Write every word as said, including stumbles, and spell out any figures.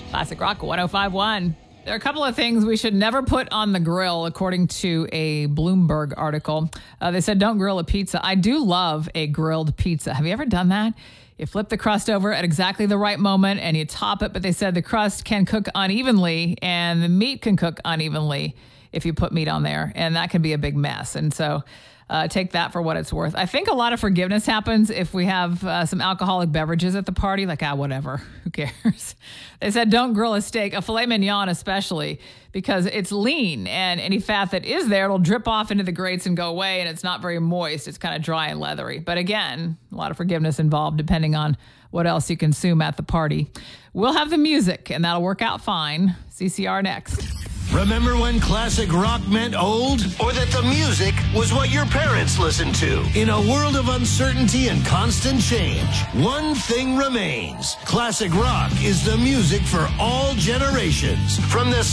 Classic Rock one oh five point one. There are a couple of things we should never put on the grill, according to a Bloomberg article. Uh, they said don't grill a pizza. I do love a grilled pizza. Have you ever done that? You flip the crust over at exactly the right moment and you top it, but they said the crust can cook unevenly and the meat can cook unevenly if you put meat on there, and that can be a big mess. And so uh, take that for what it's worth. I think a lot of forgiveness happens if we have uh, some alcoholic beverages at the party, like, ah, whatever, who cares? They said don't grill a steak, a filet mignon especially, because it's lean and any fat that is there, it'll drip off into the grates and go away, and it's not very moist. It's kind of dry and leathery. But again, a lot of forgiveness involved depending on what else you consume at the party. We'll have the music, and that'll work out fine. C C R next. Remember when classic rock meant old? Or that the music was what your parents listened to? In a world of uncertainty and constant change, one thing remains. Classic rock is the music for all generations. From the